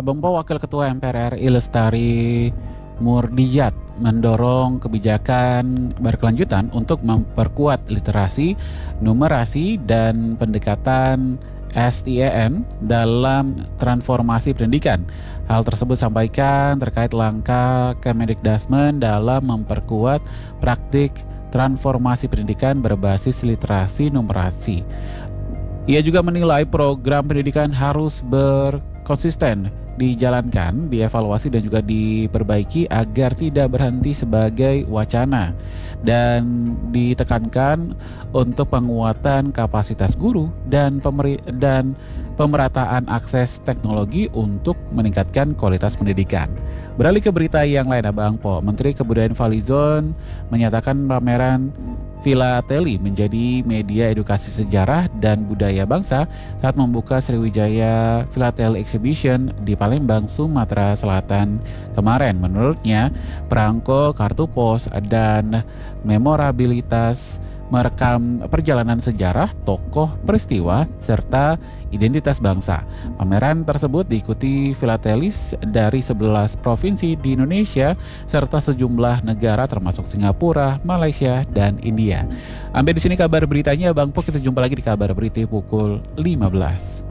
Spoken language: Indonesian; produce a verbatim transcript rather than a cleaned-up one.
Abang Po, Wakil Ketua M P R R I Lestari Murdiyat mendorong kebijakan berkelanjutan untuk memperkuat literasi, numerasi, dan pendekatan S T E M dalam transformasi pendidikan. Hal tersebut disampaikan terkait langkah Kemendikbudristek dalam memperkuat praktik transformasi pendidikan berbasis literasi numerasi. Ia juga menilai program pendidikan harus berkonsisten dijalankan, dievaluasi dan juga diperbaiki agar tidak berhenti sebagai wacana, dan ditekankan untuk penguatan kapasitas guru dan pemeri- dan pemerataan akses teknologi untuk meningkatkan kualitas pendidikan. Beralih ke berita yang lain, Abang Po. Menteri Kebudayaan Fadlizon menyatakan pameran Filateli menjadi media edukasi sejarah dan budaya bangsa saat membuka Sriwijaya Philately Exhibition di Palembang, Sumatera Selatan kemarin. Menurutnya, perangko kartu pos dan memorabilitas merekam perjalanan sejarah, tokoh, peristiwa, serta identitas bangsa. Pameran tersebut diikuti filatelis dari sebelas provinsi di Indonesia serta sejumlah negara termasuk Singapura, Malaysia, dan India. Sampai di sini kabar beritanya, Bang Po. Kita jumpa lagi di kabar berita pukul lima belas.